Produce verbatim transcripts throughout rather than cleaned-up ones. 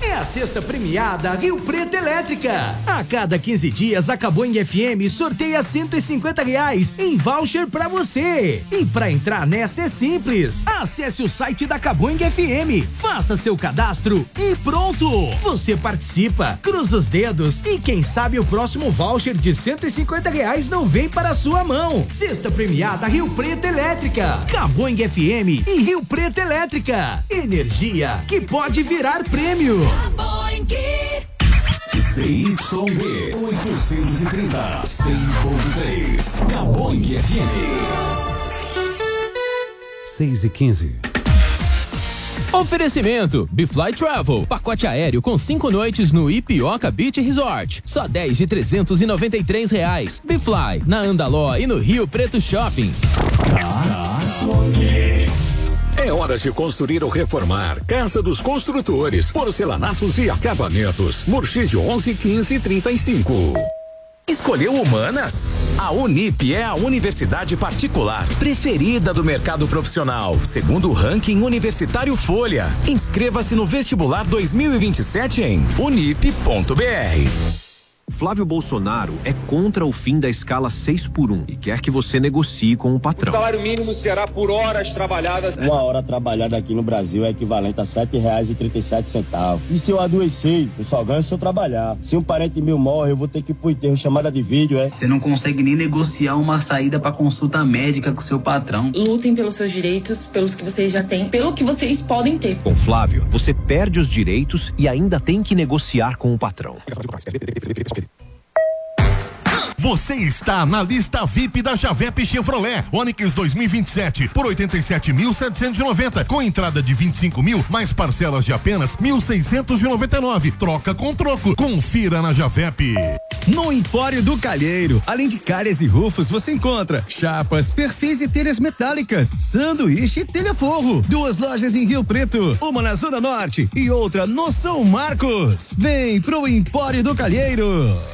É a sexta premiada Rio Preto Elétrica. A cada quinze dias, a Caboing F M sorteia cento e cinquenta reais em voucher pra você. E pra entrar nessa é simples. Acesse o site da Caboing F M, faça seu cadastro e pronto. Você participa, cruza os dedos e quem sabe o próximo voucher de cento e cinquenta reais não vem para a sua mão. Sexta premiada Rio Preto Elétrica. Caboing F M e Rio Preto Elétrica. Energia que pode virar prêmio. C Y B oitocentos e trinta, cem ponto três. Caboing F M. seis e quinze. Oferecimento Bifly Travel, pacote aéreo com cinco noites no Ipioca Beach Resort, só dez de trezentos e noventa e três reais. Bifly, na Andaló e no Rio Preto Shopping. É hora de construir ou reformar. Casa dos Construtores, porcelanatos e acabamentos. Murchide onze, quinze e trinta e cinco. Escolheu Humanas? A Unip é a universidade particular preferida do mercado profissional, segundo o ranking Universitário Folha. Inscreva-se no vestibular dois mil e vinte e sete em unip ponto br. Flávio Bolsonaro é contra o fim da escala seis por um e quer que você negocie com o patrão. O salário mínimo será por horas trabalhadas. Uma hora trabalhada aqui no Brasil é equivalente a sete reais e trinta e sete centavos. E se eu adoecer, eu só ganho se eu trabalhar. Se um parente meu morre, eu vou ter que ir pro enterro, chamada de vídeo, é? Você não consegue nem negociar uma saída pra consulta médica com seu patrão. Lutem pelos seus direitos, pelos que vocês já têm, pelo que vocês podem ter. Com Flávio, você perde os direitos e ainda tem que negociar com o patrão. Você está na lista V I P da Javep Chevrolet. Onix dois mil e vinte e sete por oitenta e sete mil setecentos e noventa, com entrada de vinte e cinco mil, mais parcelas de apenas mil seiscentos e noventa e nove. Troca com troco. Confira na Javep. No Empório do Calheiro, além de calhas e rufos, você encontra chapas, perfis e telhas metálicas, sanduíche e telha forro. Duas lojas em Rio Preto, uma na Zona Norte e outra no São Marcos. Vem pro Empório do Calheiro.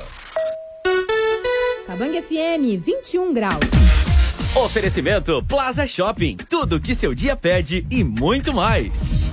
Caboing F M, vinte e um graus. Oferecimento Plaza Shopping. Tudo que seu dia pede e muito mais.